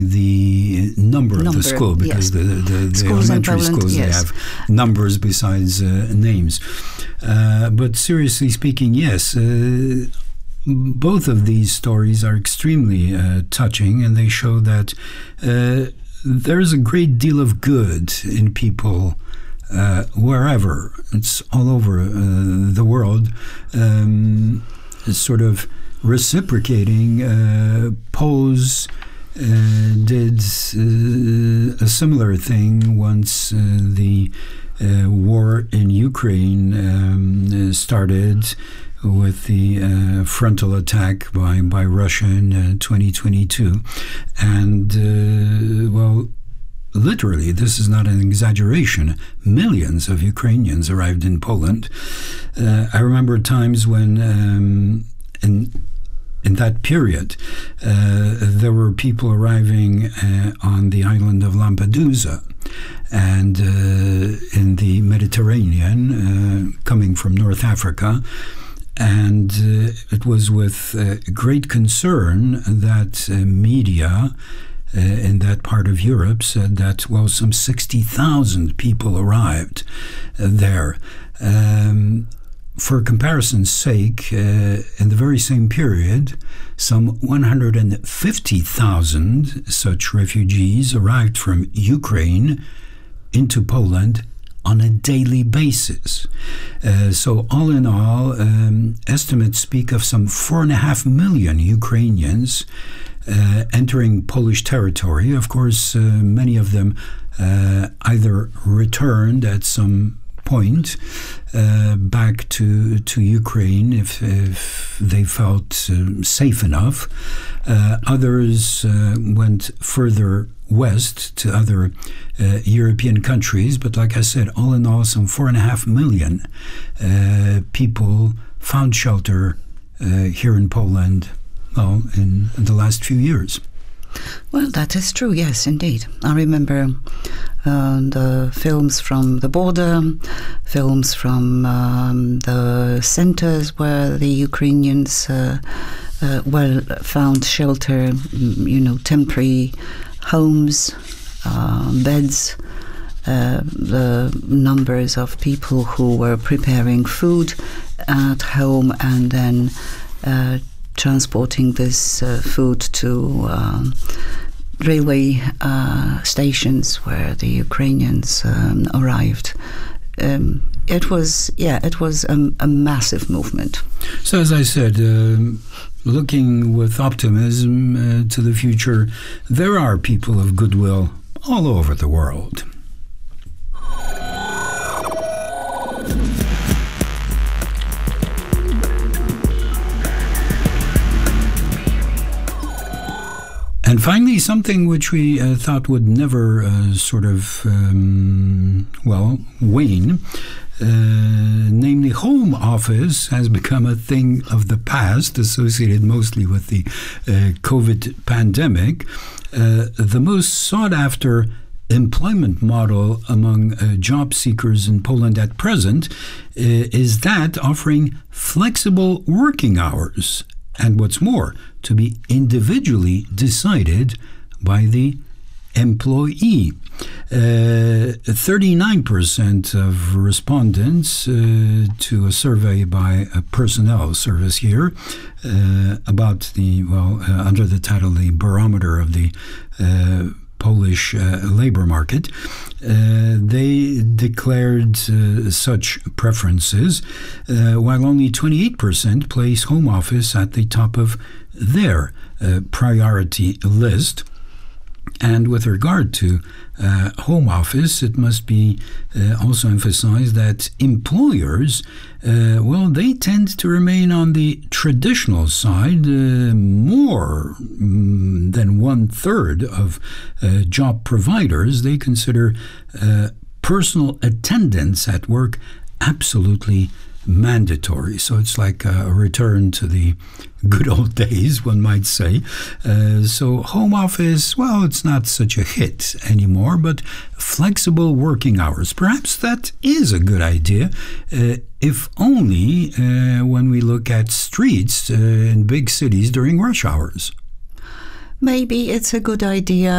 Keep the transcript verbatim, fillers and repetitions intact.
the number, number of the school, because yes. the, the, the schools elementary Poland, schools, yes. they have numbers besides uh, names. Uh, but seriously speaking, yes, uh, both of these stories are extremely uh, touching, and they show that uh, there's a great deal of good in people uh, wherever. It's all over uh, the world. Um, it's sort of reciprocating. uh, Poles uh, did uh, a similar thing once uh, the uh, war in Ukraine um, started, with the uh, frontal attack by, by Russia in uh, twenty twenty-two. And, uh, well, literally, this is not an exaggeration, millions of Ukrainians arrived in Poland. Uh, I remember times when, um, in, in that period, uh, there were people arriving uh, on the island of Lampedusa, and uh, in the Mediterranean, uh, coming from North Africa. And uh, it was with uh, great concern that uh, media uh, in that part of Europe said that, well, some sixty thousand people arrived uh, there. Um, for comparison's sake, uh, in the very same period, some one hundred fifty thousand such refugees arrived from Ukraine into Poland on a daily basis. Uh, so all in all, um, estimates speak of some four and a half million Ukrainians uh, entering Polish territory. Of course, uh, many of them uh, either returned at some point uh, back to to Ukraine if, if they felt uh, safe enough. Uh, others uh, went further west to other uh, European countries, but like I said, all in all, some four and a half million uh, people found shelter uh, here in Poland, well, in, in the last few years. Well, that is true, yes, indeed. I remember uh, the films from the border, films from um, the centers where the Ukrainians uh, uh, well found shelter, you know, temporary homes, uh, beds, uh, the numbers of people who were preparing food at home and then uh, transporting this uh, food to um, railway uh, stations where the Ukrainians um, arrived. Um, it was, yeah, it was a, a massive movement. So, as I said, um, looking with optimism uh, to the future, there are people of goodwill all over the world. And finally, something which we uh, thought would never uh, sort of, um, well, wane, uh, namely home office has become a thing of the past, associated mostly with the uh, COVID pandemic. Uh, the most sought-after employment model among uh, job seekers in Poland at present uh, is that offering flexible working hours, and what's more, to be individually decided by the employee. Uh, thirty-nine percent of respondents uh, to a survey by a personnel service here uh, about the, well, uh, under the title, the barometer of the uh, Polish uh, labor market, uh, they declared uh, such preferences, uh, while only twenty-eight percent place home office at the top of their uh, priority list. And with regard to uh, home office, it must be uh, also emphasized that employers, uh, well, they tend to remain on the traditional side. Uh, more mm, than one third of uh, job providers, they consider uh, personal attendance at work absolutely mandatory. So it's like a return to the good old days, one might say. Uh, so home office, well, it's not such a hit anymore, but flexible working hours, perhaps that is a good idea, uh, if only uh, when we look at streets uh, in big cities during rush hours. Maybe it's a good idea